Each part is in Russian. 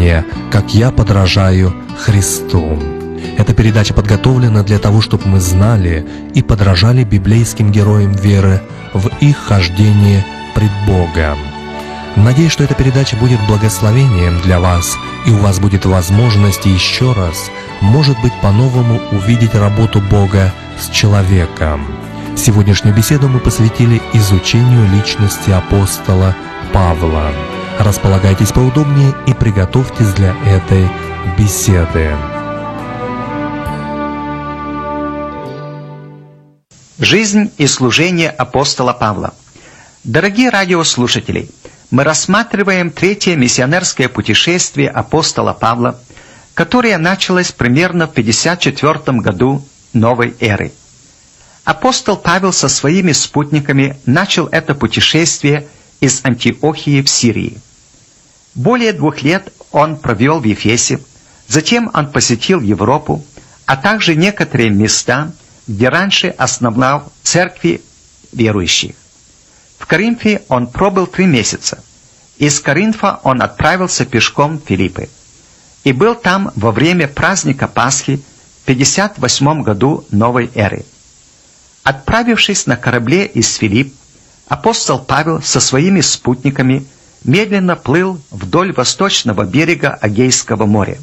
подражание, как я подражаю Христу. Эта передача подготовлена для того, чтобы мы знали и подражали библейским героям веры в их хождении пред Богом. Надеюсь, что эта передача будет благословением для вас, и у вас будет возможность еще раз, может быть, по-новому увидеть работу Бога с человеком. Сегодняшнюю беседу мы посвятили изучению личности апостола Павла. Располагайтесь поудобнее и приготовьтесь для этой беседы. Жизнь и служение апостола Павла. Дорогие радиослушатели, мы рассматриваем третье миссионерское путешествие апостола Павла, которое началось примерно в 54 году новой эры. Апостол Павел со своими спутниками начал это путешествие из Антиохии в Сирии. Более 2 лет он провел в Ефесе, затем он посетил Европу, а также некоторые места, где раньше основал церкви верующих. В Коринфе он пробыл 3 месяца. Из Коринфа он отправился пешком в Филиппы и был там во время праздника Пасхи в 58 году новой эры. Отправившись на корабле из Филипп, апостол Павел со своими спутниками медленно плыл вдоль восточного берега Эгейского моря.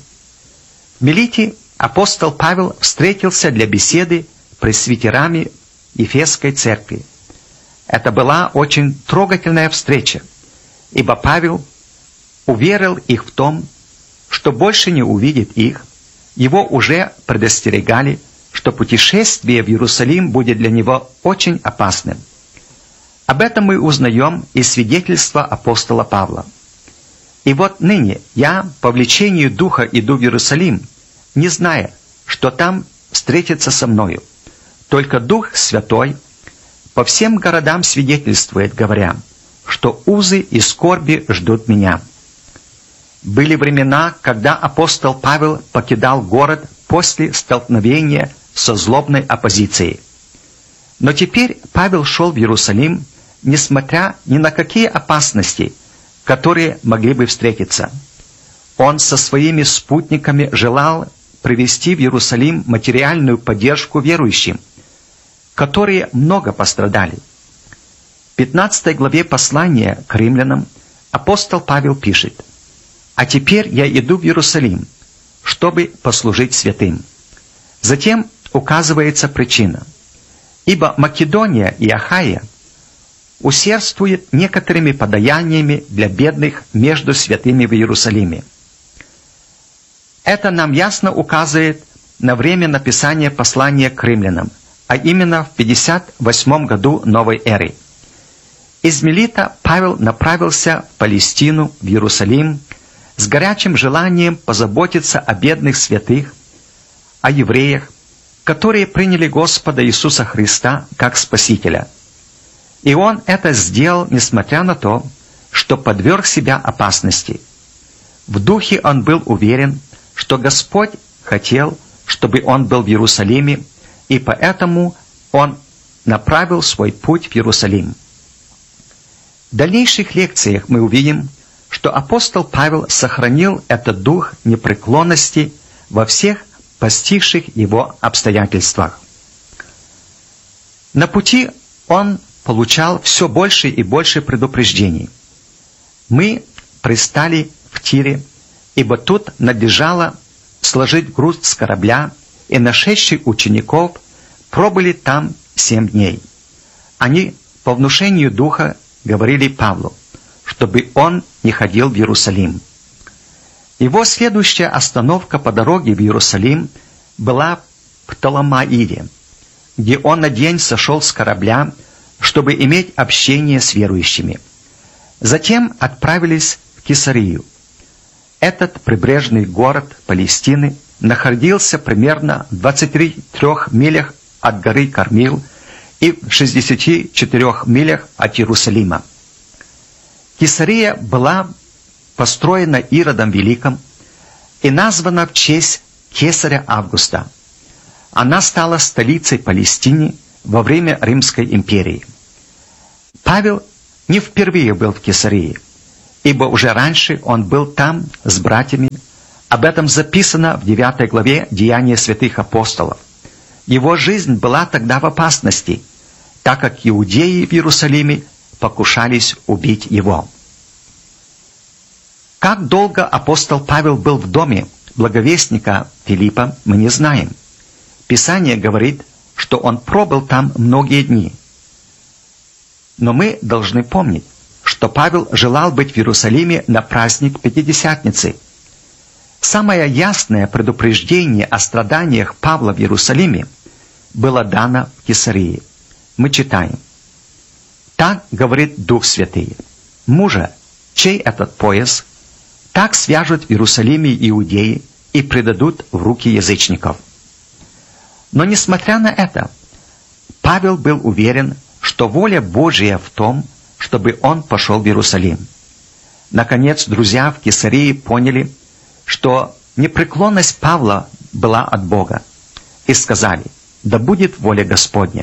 В Милите апостол Павел встретился для беседы с пресвитерами Ефесской церкви. Это была очень трогательная встреча, ибо Павел уверил их в том, что больше не увидит их. Его уже предостерегали, что путешествие в Иерусалим будет для него очень опасным. Об этом мы узнаем из свидетельства апостола Павла. «И вот ныне я по влечению Духа иду в Иерусалим, не зная, что там встретится со мною. Только Дух Святой по всем городам свидетельствует, говоря, что узы и скорби ждут меня». Были времена, когда апостол Павел покидал город после столкновения со злобной оппозицией. Но теперь Павел шел в Иерусалим, несмотря ни на какие опасности, которые могли бы встретиться. Он со своими спутниками желал привести в Иерусалим материальную поддержку верующим, которые много пострадали. В 15 главе послания к римлянам апостол Павел пишет: «А теперь я иду в Иерусалим, чтобы послужить святым». Затем указывается причина. «Ибо Македония и Ахая усердствуют некоторыми подаяниями для бедных между святыми в Иерусалиме». Это нам ясно указывает на время написания послания к римлянам, а именно в 58 году новой эры. Из Милита Павел направился в Палестину, в Иерусалим, с горячим желанием позаботиться о бедных святых, о евреях, которые приняли Господа Иисуса Христа как Спасителя. И он это сделал, несмотря на то, что подверг себя опасности. В духе он был уверен, что Господь хотел, чтобы он был в Иерусалиме, и поэтому он направил свой путь в Иерусалим. В дальнейших лекциях мы увидим, что апостол Павел сохранил этот дух непреклонности во всех постигших его обстоятельствах. На пути он получал все больше и больше предупреждений. Мы пристали в Тире, ибо тут надлежало сложить груз с корабля, и нашедшие учеников пробыли там 7 дней. Они по внушению духа говорили Павлу, чтобы он не ходил в Иерусалим. Его следующая остановка по дороге в Иерусалим была в Птолемаиде, где он на день сошел с корабля, чтобы иметь общение с верующими. Затем отправились в Кесарию. Этот прибрежный город Палестины находился примерно в 23 милях от горы Кармил и в 64 милях от Иерусалима. Кесария была построена Иродом Великим и названа в честь кесаря Августа. Она стала столицей Палестины во время Римской империи. Павел не впервые был в Кесарии. ибо уже раньше он был там с братьями. Об этом записано в 9 главе Деяния святых апостолов. Его жизнь была тогда в опасности, так как иудеи в Иерусалиме покушались убить его. Как долго апостол Павел был в доме благовестника Филиппа, мы не знаем. Писание говорит, что он пробыл там многие дни. Но мы должны помнить, что Павел желал быть в Иерусалиме на праздник Пятидесятницы. Самое ясное предупреждение о страданиях Павла в Иерусалиме было дано в Кесарии. Мы читаем: «Так говорит Дух Святый: мужа, чей этот пояс, так свяжут в Иерусалиме иудеи и предадут в руки язычников». Но несмотря на это, Павел был уверен, что воля Божия в том, чтобы он пошел в Иерусалим. Наконец, друзья в Кесарии поняли, что непреклонность Павла была от Бога, и сказали: «Да будет воля Господня».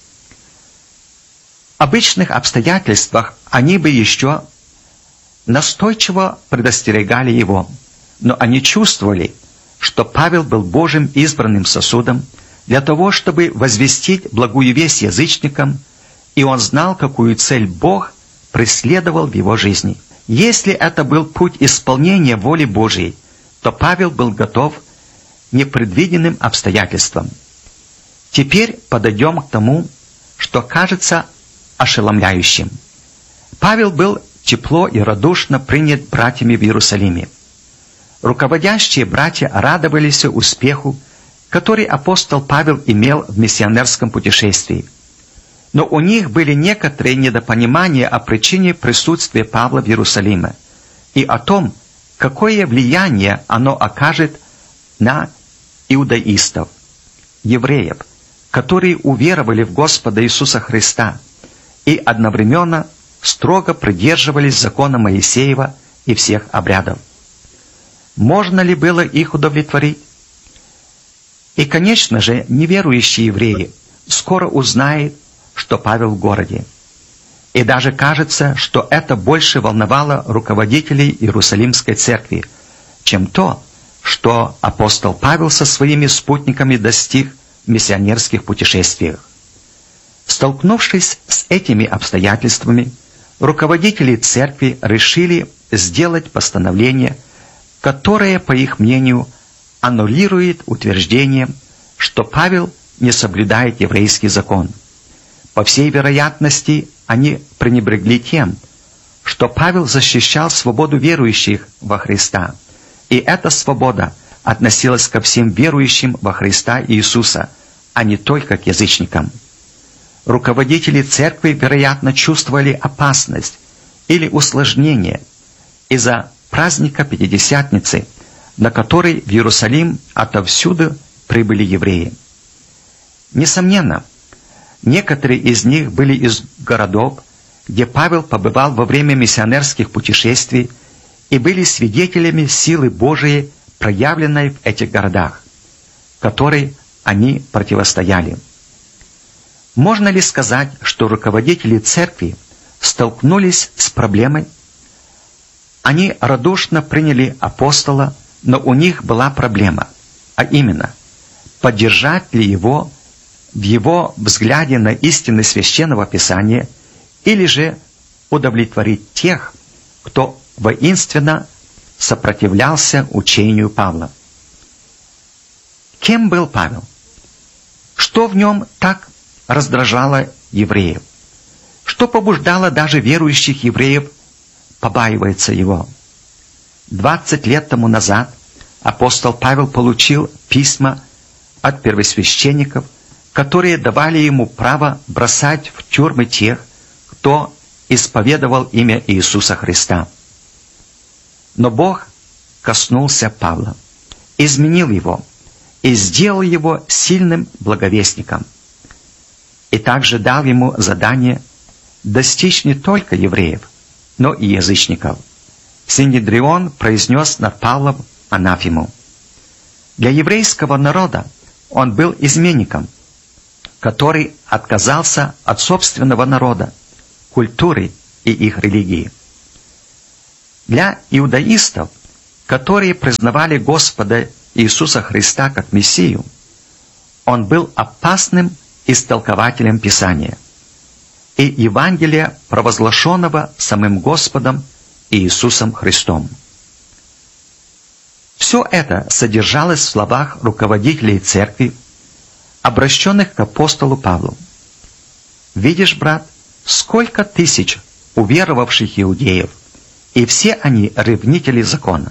В обычных обстоятельствах они бы еще настойчиво предостерегали его, но они чувствовали, что Павел был Божьим избранным сосудом для того, чтобы возвестить благую весть язычникам, и он знал, какую цель Бог преследовал в его жизни. Если это был путь исполнения воли Божьей, то Павел был готов к непредвиденным обстоятельствам. Теперь подойдем к тому, что кажется ошеломляющим. Павел был тепло и радушно принят братьями в Иерусалиме. Руководящие братья радовались успеху, который апостол Павел имел в миссионерском путешествии. Но у них были некоторые недопонимания о причине присутствия Павла в Иерусалиме и о том, какое влияние оно окажет на иудаистов, евреев, которые уверовали в Господа Иисуса Христа и одновременно строго придерживались закона Моисеева и всех обрядов. Можно ли было их удовлетворить? И, конечно же, неверующие евреи скоро узнают, что Павел в городе. И даже кажется, что это больше волновало руководителей Иерусалимской церкви, чем то, что апостол Павел со своими спутниками достиг в миссионерских путешествиях. Столкнувшись с этими обстоятельствами, руководители церкви решили сделать постановление, которое, по их мнению, аннулирует утверждение, что Павел не соблюдает еврейский закон. По всей вероятности, они пренебрегли тем, что Павел защищал свободу верующих во Христа, и эта свобода относилась ко всем верующим во Христа Иисуса, а не только к язычникам. Руководители церкви, вероятно, чувствовали опасность или усложнение из-за праздника Пятидесятницы, на который в Иерусалим отовсюду прибыли евреи. Несомненно, некоторые из них были из городов, где Павел побывал во время миссионерских путешествий и были свидетелями силы Божией, проявленной в этих городах, которой они противостояли. Можно ли сказать, что руководители церкви столкнулись с проблемой? Они радушно приняли апостола, но у них была проблема, а именно, поддержать ли его в его взгляде на истины Священного Писания или же удовлетворить тех, кто воинственно сопротивлялся учению Павла. Кем был Павел? Что в нем так раздражало евреев? Что побуждало даже верующих евреев побаиваться его? 20 лет тому назад апостол Павел получил письма от первосвященников, которые давали ему право бросать в тюрьмы тех, кто исповедовал имя Иисуса Христа. Но Бог коснулся Павла, изменил его и сделал его сильным благовестником. И также дал ему задание достичь не только евреев, но и язычников. Синедрион произнес над Павлом анафему. Для еврейского народа он был изменником, который отказался от собственного народа, культуры и их религии. Для иудаистов, которые признавали Господа Иисуса Христа как Мессию, Он был опасным истолкователем Писания и Евангелия, провозглашенного самим Господом Иисусом Христом. Все это содержалось в словах руководителей церкви, обращенных к апостолу Павлу. «Видишь, брат, сколько тысяч уверовавших иудеев, и все они ревнители закона».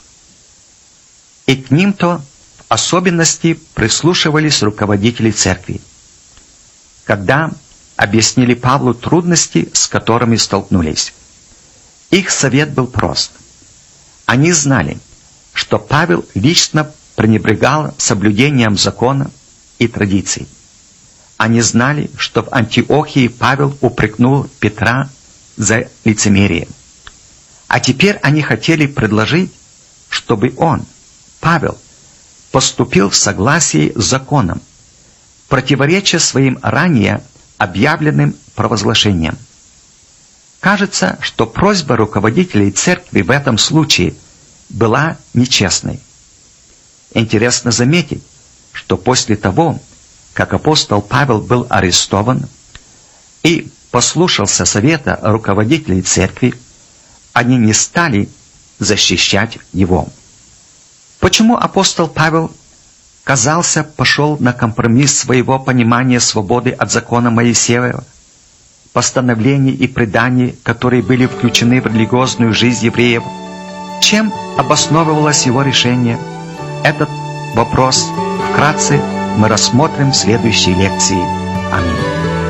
И к ним-то в особенности прислушивались руководители церкви, когда объяснили Павлу трудности, с которыми столкнулись. Их совет был прост. Они знали, что Павел лично пренебрегал соблюдением закона и традиций. Они знали, что в Антиохии Павел упрекнул Петра за лицемерие. А теперь они хотели предложить, чтобы он, Павел, поступил в согласии с законом, противореча своим ранее объявленным провозглашениям. Кажется, что просьба руководителей церкви в этом случае была нечестной. Интересно заметить, что после того, как апостол Павел был арестован и послушался совета руководителей церкви, они не стали защищать его. Почему апостол Павел, казался, пошел на компромисс своего понимания свободы от закона Моисеева, постановлений и преданий, которые были включены в религиозную жизнь евреев? Чем обосновывалось его решение? Этот вопрос вкратце мы рассмотрим в следующей лекции. Аминь.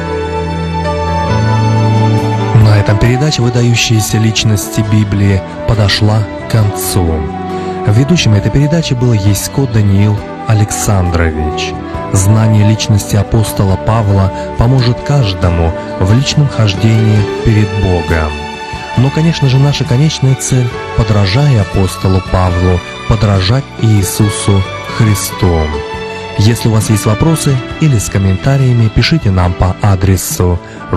На этом передача «Выдающиеся личности Библии» подошла к концу. Ведущим этой передачи был Ясько Даниил Александрович. Знание личности апостола Павла поможет каждому в личном хождении перед Богом. Но, конечно же, наша конечная цель, подражая апостолу Павлу, подражать Иисусу Христу. Если у вас есть вопросы или с комментариями, пишите нам по адресу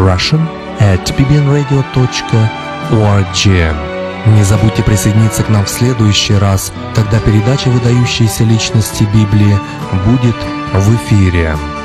russian@bbnradio.org. Не забудьте присоединиться к нам в следующий раз, когда передача «Выдающиеся личности Библии» будет в эфире.